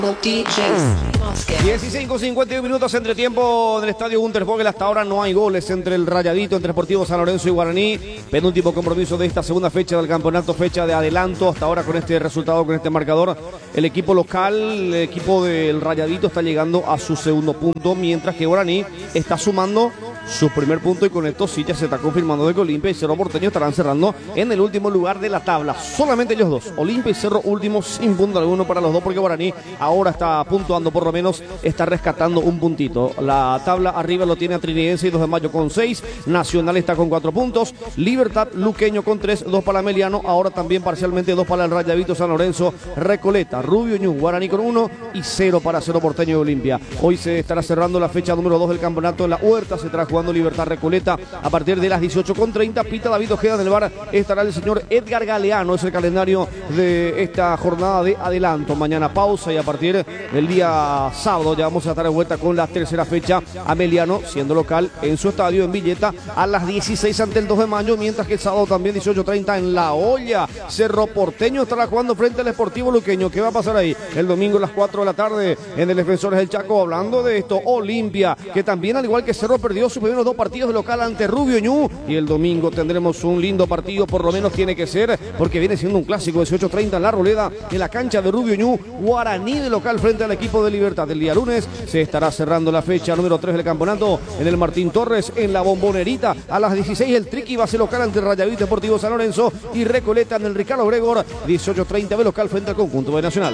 15:51 minutos entre tiempo en el estadio Gunter Vogel. Hasta ahora no hay goles entre el Rayadito, entre Sportivo San Lorenzo y Guaraní. Penúltimo compromiso de esta segunda fecha del campeonato, fecha de adelanto. Hasta ahora con este resultado, con este marcador, el equipo local, el equipo del Rayadito está llegando a su segundo punto, mientras que Guaraní está sumando su primer punto, y con esto sí ya se está confirmando de que Olimpia y Cerro Porteño estarán cerrando en el último lugar de la tabla. Solamente ellos dos, Olimpia y Cerro últimos, sin punto alguno para los dos, porque Guaraní ahora está puntuando, por lo menos está rescatando un puntito. La tabla arriba lo tiene a Trinidense y 2 de Mayo con 6, Nacional está con 4 puntos, Libertad Luqueño con 3, 2 para Meliano, ahora también parcialmente 2 para el Rayadito San Lorenzo, Recoleta, Rubio Ñu, Guaraní con 1 y 0 para Cerro Porteño y Olimpia. Hoy se estará cerrando la fecha número 2 del campeonato en la Huerta, se estará jugando Libertad Recoleta a partir de las 18:30. Pita David Ojeda en el bar, estará el señor Edgar Galeano. Es el calendario de esta jornada de adelanto. Mañana pausa y a partir del día sábado ya vamos a estar de vuelta con la tercera fecha. Ameliano siendo local en su estadio en Villeta a las 16 ante el 2 de mayo, mientras que el sábado también 18:30 en La Olla. Cerro Porteño estará jugando frente al Sportivo Luqueño. ¿Qué va a pasar ahí? El domingo a las 4 de la tarde en el Defensores del Chaco. Hablando de esto, Olimpia, que también al igual que Cerro perdió sus primeros 2 partidos de local ante Rubio Ñu, y el domingo tendremos un lindo partido, por lo menos tiene que ser, porque viene siendo un clásico. 18:30 en La Roleda, en la cancha de Rubio Ñu, Guaraní de local frente al equipo de Libertad. El día lunes se estará cerrando la fecha número 3 del campeonato en el Martín Torres, en la Bombonerita. A las 16 el Triqui va a ser local ante el Rayadito Deportivo San Lorenzo, y Recoleta en el Ricardo Gregor, 18:30 de local frente al conjunto de Nacional.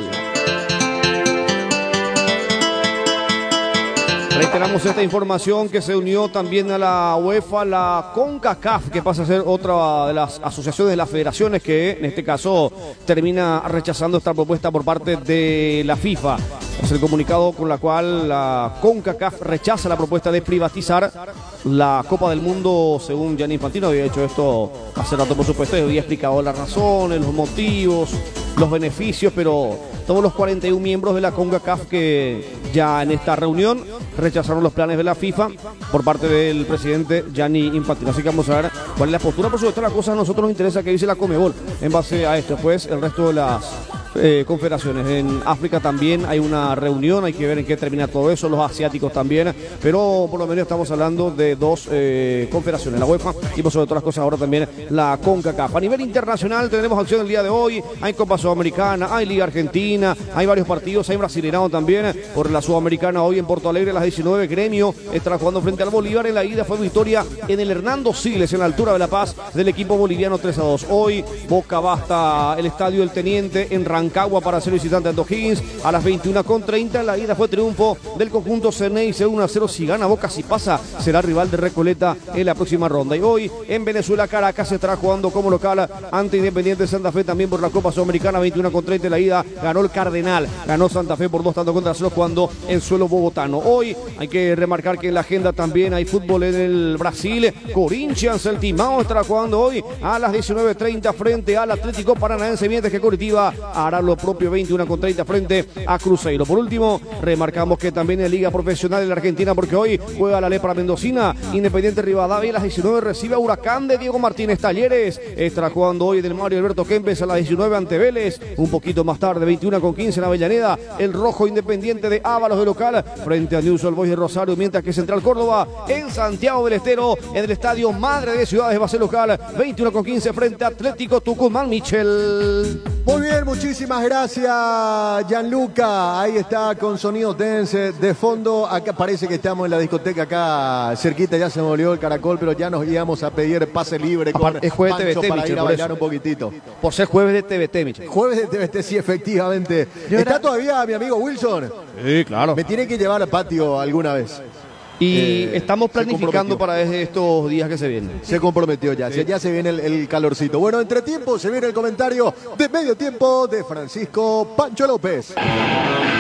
Reiteramos esta información que se unió también a la UEFA, la CONCACAF, que pasa a ser otra de las asociaciones de las federaciones que en este caso termina rechazando esta propuesta por parte de la FIFA. Es el comunicado con la cual la CONCACAF rechaza la propuesta de privatizar la Copa del Mundo, según Gianni Infantino. Había hecho esto hace rato, por supuesto, y había explicado las razones, los motivos, los beneficios, pero todos los 41 miembros de la CONCACAF que ya en esta reunión rechazaron los planes de la FIFA por parte del presidente Gianni Infantino. Así que vamos a ver cuál es la postura. Por supuesto, la cosa a nosotros nos interesa que dice la Conmebol en base a esto. Después el resto de las confederaciones. En África también hay una reunión, hay que ver en qué termina todo eso, los asiáticos también, pero por lo menos estamos hablando de 2 confederaciones, la UEFA y por sobre todas las cosas ahora también la CONCACAF. A nivel internacional tenemos acción el día de hoy, hay Copa Sudamericana, hay Liga Argentina, hay varios partidos, hay Brasileirao también por la Sudamericana. Hoy en Porto Alegre a las 19, Gremio estará jugando frente al Bolívar. En la ida fue victoria en el Hernando Siles, en la altura de La Paz, del equipo boliviano 3-2. Hoy Boca va hasta el Estadio El Teniente en Rancagua para ser visitante de O'Higgins a las 21:30. La ida fue triunfo del conjunto Ceneice 1-0. Si gana Boca, si pasa, será rival de Recoleta en la próxima ronda. Y hoy en Venezuela, Caracas se estará jugando como local ante Independiente de Santa Fe, también por la Copa Sudamericana. 21:30 la ida, ganó el Cardenal, ganó Santa Fe por 2-0 jugando en suelo bogotano. Hoy hay que remarcar que en la agenda también hay fútbol en el Brasil. Corinthians, el Timao, estará jugando hoy a las 19:30 frente al Atlético Paranaense, mientras que Curitiba hará lo propio 21:30 frente a Cruzeiro. Por último, remarcamos que también en Liga Profesional en la Argentina, porque hoy juega la Lepra Mendocina, Independiente Rivadavia a las 19 recibe a Huracán de Diego Martínez. Talleres estará jugando hoy del Mario Alberto Kempes a las 19 ante Vélez. Un poquito más tarde, 21:15 en Avellaneda, el Rojo Independiente de Ábalos de local frente a News Old Boys de Rosario, mientras que Central Córdoba en Santiago del Estero, en el Estadio Madre de Ciudades va a ser local, 21:15 frente a Atlético Tucumán. Michel. Muy bien, muchísimas gracias, Gianluca. Ahí está con sonido dance de fondo. Acá parece que estamos en la discoteca acá cerquita. Ya se me volvió el caracol, pero ya nos guiamos a pedir pase libre con es jueves de Pancho TVT, para Michel, ir a por bailar eso. un poquitito. Por ser jueves de TVT, Michel. Jueves de TVT, sí, efectivamente. ¿Está todavía mi amigo Wilson? Sí, claro. Me tiene que llevar al patio alguna vez. Y estamos se planificando comprometió. para estos días que se vienen. Se comprometió ya, Sí. ya se viene el calorcito. Bueno, entre tiempo se viene el comentario de medio tiempo de Francisco Pancho López.